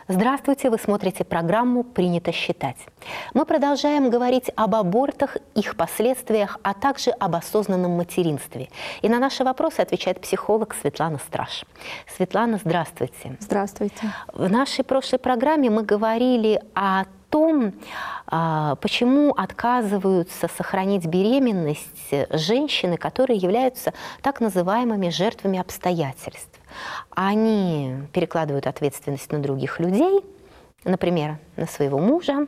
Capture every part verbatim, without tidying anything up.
Здравствуйте, вы смотрите программу «Принято считать». Мы продолжаем говорить об абортах, их последствиях, а также об осознанном материнстве. И на наши вопросы отвечает психолог Светлана Страж. Светлана, здравствуйте. Здравствуйте. В нашей прошлой программе мы говорили о том, почему отказываются сохранить беременность женщины, которые являются так называемыми жертвами обстоятельств. Они перекладывают ответственность на других людей, например, на своего мужа,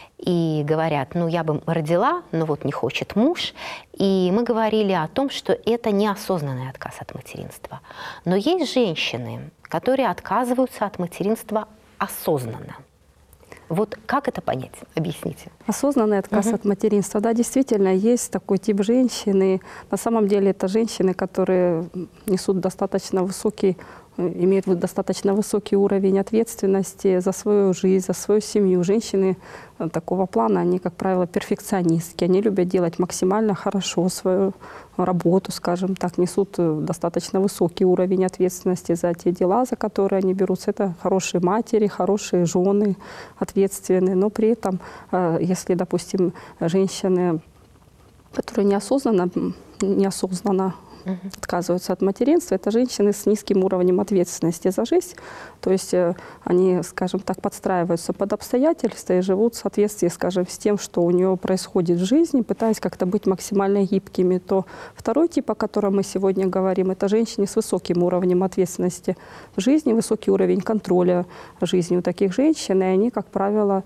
и говорят, ну я бы родила, но вот не хочет муж. И мы говорили о том, что это неосознанный отказ от материнства. Но есть женщины, которые отказываются от материнства осознанно. Вот как это понять? Объясните. Осознанный отказ угу. от материнства. Да, действительно, есть такой тип женщины. На самом деле это женщины, которые несут достаточно высокий, имеют достаточно высокий уровень ответственности за свою жизнь, за свою семью. Женщины такого плана, они, как правило, перфекционистки. Они любят делать максимально хорошо свою работу, скажем так, несут достаточно высокий уровень ответственности за те дела, за которые они берутся. Это хорошие матери, хорошие жены, ответственные. Но при этом, если, допустим, женщины, которые неосознанно, неосознанно Uh-huh. отказываются от материнства, это женщины с низким уровнем ответственности за жизнь. То есть они, скажем так, подстраиваются под обстоятельства и живут в соответствии, скажем, с тем, что у нее происходит в жизни, пытаясь как-то быть максимально гибкими. То второй тип, о котором мы сегодня говорим, это женщины с высоким уровнем ответственности в жизни, высокий уровень контроля жизни у таких женщин, и они, как правило,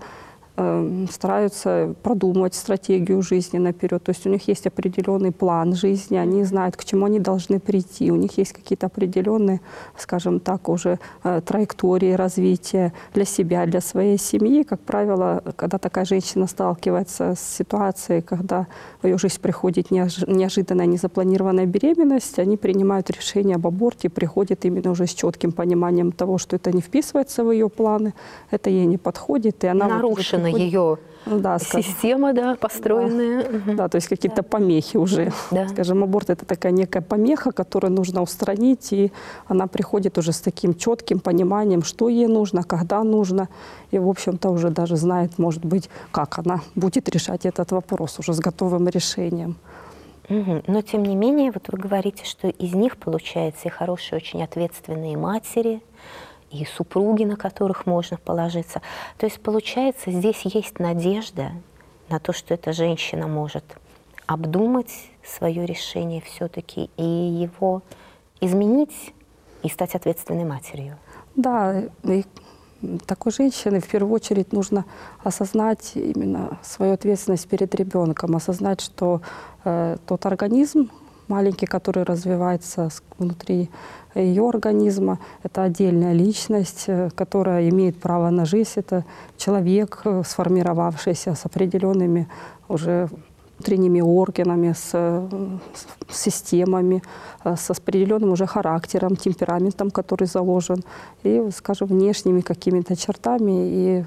стараются продумать стратегию жизни наперед. То есть у них есть определенный план жизни, они знают, к чему они должны прийти. У них есть какие-то определенные, скажем так, уже траектории развития для себя, для своей семьи. Как правило, когда такая женщина сталкивается с ситуацией, когда в ее жизнь приходит неожиданная, незапланированная беременность, они принимают решение об аборте, приходят именно уже с четким пониманием того, что это не вписывается в ее планы, это ей не подходит, и она нарушена ее да, система, да, построенная. Да, угу. да, то есть какие-то да. помехи уже. Да. Скажем, аборт – это такая некая помеха, которую нужно устранить, и она приходит уже с таким четким пониманием, что ей нужно, когда нужно, и, в общем-то, уже даже знает, может быть, как она будет решать этот вопрос уже с готовым решением. Угу. Но, тем не менее, вот вы говорите, что из них, получается, и хорошие, очень ответственные матери, и супруги, на которых можно положиться. То есть, получается, здесь есть надежда на то, что эта женщина может обдумать свое решение все-таки и его изменить, и стать ответственной матерью. Да, и такой женщине в первую очередь нужно осознать именно свою ответственность перед ребенком, осознать, что э, тот организм маленький, который развивается внутри ее организма, это отдельная личность, которая имеет право на жизнь. Это человек, сформировавшийся с определенными уже внутренними органами, с, с системами, с определенным уже характером, темпераментом, который заложен, и, скажем, внешними какими-то чертами. И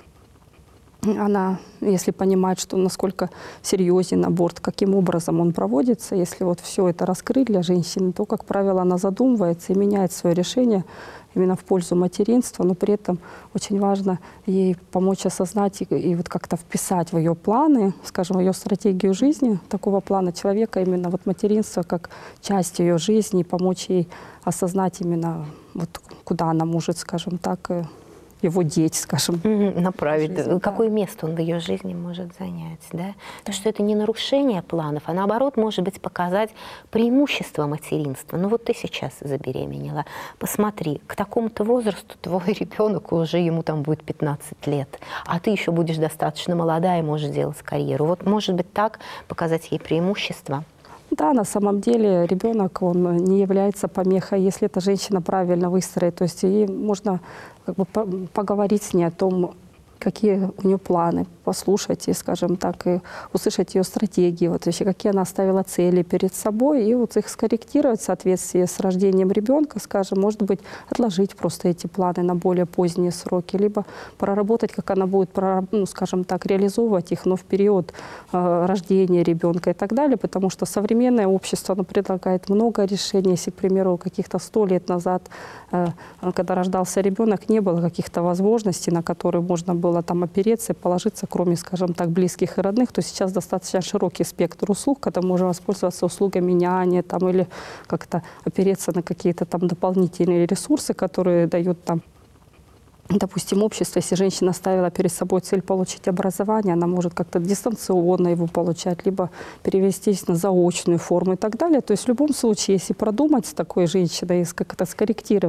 она, если понимает, что насколько серьезен аборт, каким образом он проводится, если вот все это раскрыть для женщины, то, как правило, она задумывается и меняет свое решение именно в пользу материнства, но при этом очень важно ей помочь осознать и, и вот как-то вписать в ее планы, скажем, в ее стратегию жизни такого плана человека, именно вот материнство как часть ее жизни, и помочь ей осознать именно вот куда она может, скажем так, его деть, скажем. Направить. Жизнь, Какое да. место он в ее жизни может занять, да? Да. Что это не нарушение планов, а наоборот, может быть, показать преимущество материнства. Ну вот ты сейчас забеременела, посмотри, к такому-то возрасту твой ребенок уже, ему там будет пятнадцать лет, а ты еще будешь достаточно молодая и можешь делать карьеру. Вот, может быть, так показать ей преимущество. Да, на самом деле ребенок, он не является помехой, если эта женщина правильно выстроит. То есть ей можно как бы поговорить с ней о том, какие у нее планы, послушать и, скажем так, и услышать ее стратегии, вот вообще, какие она ставила цели перед собой, и вот их скорректировать в соответствии с рождением ребенка, скажем, может быть, отложить просто эти планы на более поздние сроки, либо проработать, как она будет, ну, скажем так, реализовывать их, но в период э, рождения ребенка и так далее, потому что современное общество, оно предлагает много решений. Если, к примеру, каких-то сто лет назад, э, когда рождался ребенок, не было каких-то возможностей, на которые можно было там опереться и положиться, кроме, скажем так, близких и родных, то сейчас достаточно широкий спектр услуг, когда можно воспользоваться услугами няни там, или как-то опереться на какие-то там дополнительные ресурсы, которые дают там, допустим, общество, если женщина ставила перед собой цель получить образование, она может как-то дистанционно его получать, либо перевестись на заочную форму и так далее. То есть в любом случае, если продумать с такой женщиной, как это скорректировать,